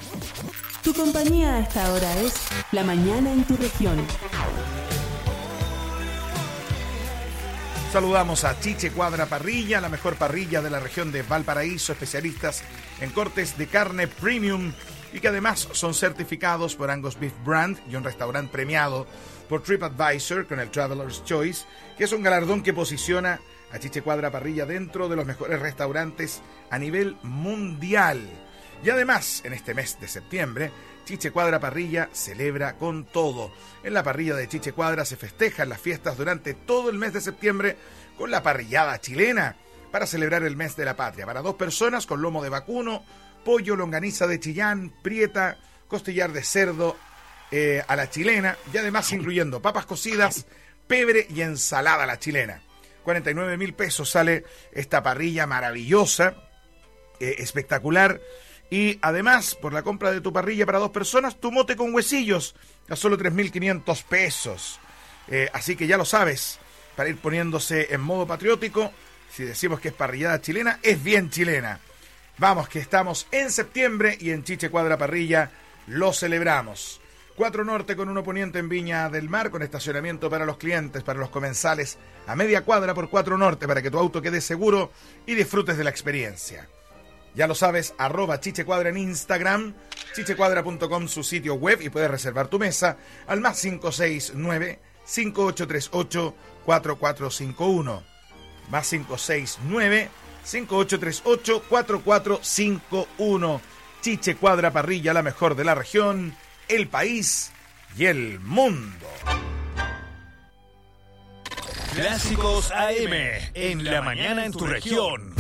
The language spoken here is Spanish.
Tu compañía a esta hora es La Mañana en tu Región. Saludamos a Chiche Cuadra Parrilla, la mejor parrilla de la región de Valparaíso, especialistas en cortes de carne premium y que además son certificados por Angus Beef Brand y un restaurante premiado por TripAdvisor con el Traveler's Choice, que es un galardón que posiciona a Chiche Cuadra Parrilla dentro de los mejores restaurantes a nivel mundial. Y además, en este mes de septiembre, Chiche Cuadra Parrilla celebra con todo. En la parrilla de Chiche Cuadra se festejan las fiestas durante todo el mes de septiembre con la parrillada chilena para celebrar el mes de la patria. Para 2 personas con lomo de vacuno, pollo, longaniza de Chillán, prieta, costillar de cerdo a la chilena y además incluyendo papas cocidas, pebre y ensalada a la chilena. 49.000 pesos sale esta parrilla maravillosa, espectacular. Y además, por la compra de tu parrilla para 2 personas, tu mote con huesillos a solo 3.500 pesos. Así que ya lo sabes, para ir poniéndose en modo patriótico, si decimos que es parrillada chilena, es bien chilena. Vamos, que estamos en septiembre y en Chiche Cuadra Parrilla lo celebramos. 4 Norte con 1 Poniente en Viña del Mar, con estacionamiento para los clientes, para los comensales, a media cuadra por 4 Norte, para que tu auto quede seguro y disfrutes de la experiencia. Ya lo sabes, @chichecuadra en Instagram, chichecuadra.com su sitio web y puedes reservar tu mesa al más 569-5838-4451. Más 569-5838-4451. Chiche Cuadra Parrilla, la mejor de la región, el país y el mundo. Clásicos AM en La Mañana en tu Región.